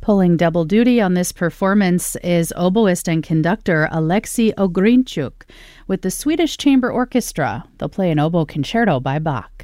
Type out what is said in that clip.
Pulling double duty on this performance is oboist and conductor Alexei Ogrinchuk with the Swedish Chamber Orchestra. They'll play an oboe concerto by Bach.